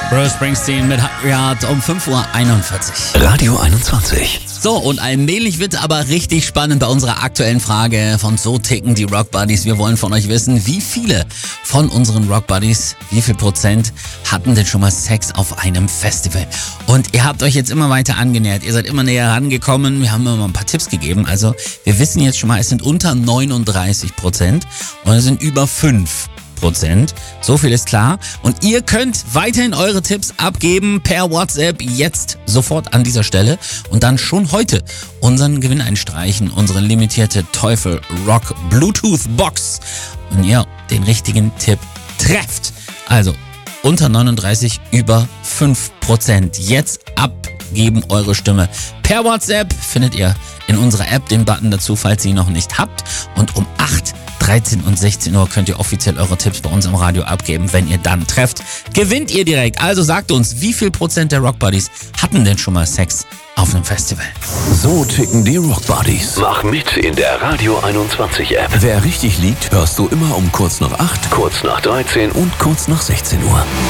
Bruce Springsteen mit Hungry Heart um 5:41 Uhr. Radio 21. So, und allmählich wird aber richtig spannend bei unserer aktuellen Frage von So ticken die Rock Buddies. Wir wollen von euch wissen, wie viele von unseren Rock Buddies, wie viel Prozent hatten denn schon mal Sex auf einem Festival? Und ihr habt euch jetzt immer weiter angenähert. Ihr seid immer näher rangekommen. Wir haben immer mal ein paar Tipps gegeben. Also wir wissen jetzt schon mal, es sind unter 39% und es sind über 5%. So viel ist klar. Und ihr könnt weiterhin eure Tipps abgeben per WhatsApp jetzt sofort an dieser Stelle und dann schon heute unseren Gewinn einstreichen, unsere limitierte Teufel Rock Bluetooth Box, wenn ihr den richtigen Tipp trefft. Also unter 39, über 5%. Jetzt abgeben eure Stimme. Per WhatsApp findet ihr in unserer App den Button dazu, falls ihr ihn noch nicht habt. Und um 8, 13 und 16 Uhr könnt ihr offiziell eure Tipps bei uns im Radio abgeben. Wenn ihr dann trefft, gewinnt ihr direkt. Also sagt uns, wie viel Prozent der Rock Buddies hatten denn schon mal Sex auf einem Festival? So ticken die Rock Buddies. Mach mit in der Radio 21 App. Wer richtig liegt, hörst du immer um kurz nach 8, Kurz nach 13 und kurz nach 16 Uhr.